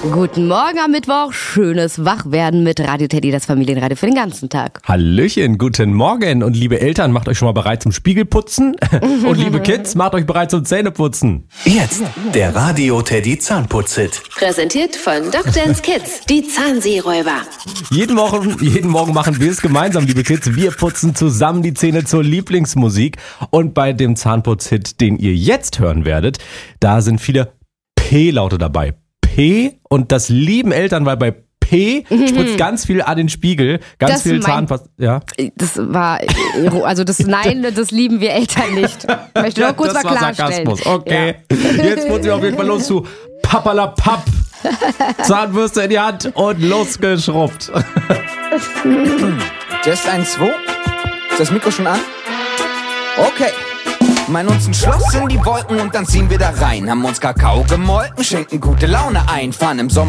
Guten Morgen am Mittwoch, schönes Wachwerden mit Radio Teddy, das Familienradio für den ganzen Tag. Hallöchen, guten Morgen und liebe Eltern, macht euch schon mal bereit zum Spiegelputzen und liebe Kids, macht euch bereit zum Zähneputzen. Jetzt der Radio Teddy Zahnputz-Hit. Präsentiert von Dr. Kids, die Zahnseeräuber. Jeden Morgen machen wir es gemeinsam, liebe Kids. Wir putzen zusammen die Zähne zur Lieblingsmusik. Und bei dem Zahnputz-Hit, den ihr jetzt hören werdet, da sind viele P-Laute dabei. P, und das lieben Eltern, weil bei P spritzt ganz viel an den Spiegel, ganz viel Zahnpasta. Ja. Das war, also das lieben wir Eltern nicht. Ich möchte nur kurz mal klarstellen. Sarkasmus. Okay, ja. Jetzt putzen wir auf jeden Fall los zu Papalapap. Zahnbürste in die Hand und losgeschrubbt. Test 1, 2. Ist das Mikro schon an? Okay. Meinen uns ein Schloss in die Wolken und dann ziehen wir da rein. Haben uns Kakao gemolken, schenken gute Laune ein, fahren im Sommer